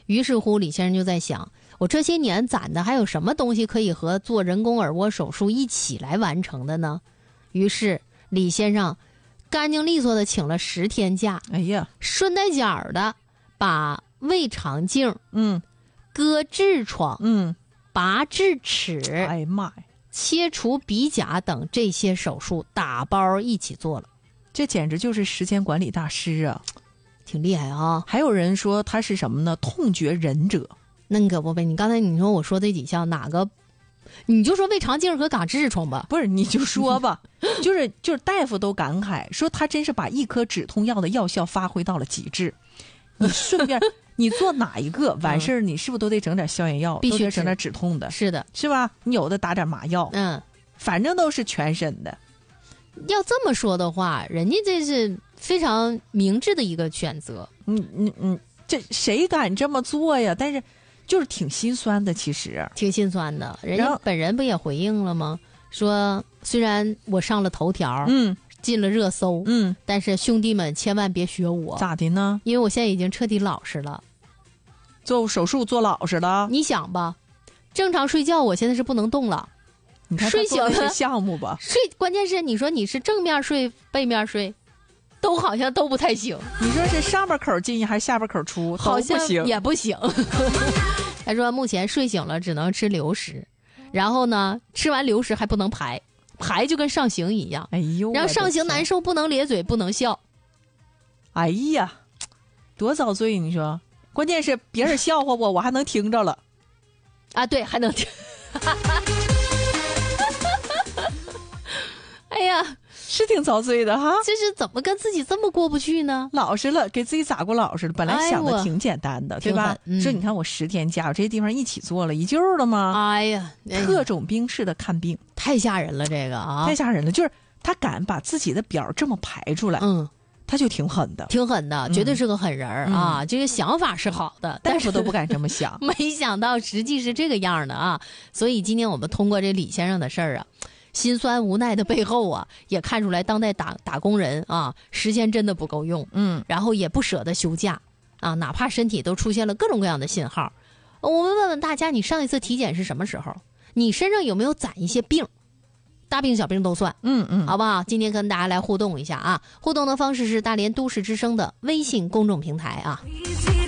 于是乎，李先生就在想，我这些年攒的还有什么东西可以和做人工耳蜗手术一起来完成的呢？于是李先生干净利索的请了10天假， 哎呀， 顺带脚的把胃肠镜、割痔疮、拔智齿、 哎呀妈呀， 切除鼻甲等这些手术打包一起做了， 这简直就是时间管理大师啊！ 挺厉害啊！ 还有人说他是什么呢？痛觉忍者。 那你可不呗？你刚才你说我说这几项哪个？你就说胃肠镜和嘎痔疮吧。 不是，你就说吧。就是大夫都感慨说，他真是把一颗止痛药的药效发挥到了极致。你顺便你做哪一个完事儿，你是不是都得整点消炎药， 必须整点止痛的？ 是的， 是吧？你有的打点麻药，反正都是全身的。 要这么说的话，人家这是非常明智的一个选择。 这谁敢这么做呀？但是就是挺心酸的，其实挺心酸的。人家本人不也回应了吗？说虽然我上了头条，进了热搜，但是兄弟们千万别学我。 咋的呢？ 因为我现在已经彻底老实了， 做手术做老实了。 你想吧，正常睡觉我现在是不能动了。 你看睡醒了是项目吧？ 关键是你说你是正面睡背面睡，都好像都不太行。 你说是上边口进还是下边口出？ 好像不行， 也不行。他说目前睡醒了只能吃流食，然后呢吃完流食还不能排就跟上刑一样。 哎呦， 然后上刑难受，不能咧嘴，不能笑。 哎呀，多遭罪！你说，关键是别人笑话我还能听着了啊，对，还能听。哎呀， 是挺遭罪的哈！ 这是怎么跟自己这么过不去呢？ 老实了，给自己咋过老实了？本来想的挺简单的，对吧？说你看我10天假，我这些地方一起做了，一救了吗？ 哎呀， 特种兵式的看病， 太吓人了，这个啊， 太吓人了！就是他敢把自己的表这么排出来，他就挺狠的， 挺狠的，绝对是个狠人啊！这个想法是好的， 大夫都不敢这么想。 没想到实际是这个样的啊！所以今天我们通过这李先生的事儿啊。心酸无奈的背后啊，也看出来当代打工人啊，时间真的不够用，然后也不舍得休假啊，哪怕身体都出现了各种各样的信号。我们问问大家，你上一次体检是什么时候？你身上有没有攒一些病？大病小病都算，好不好？今天跟大家来互动一下啊，互动的方式是大连都市之声的微信公众平台啊。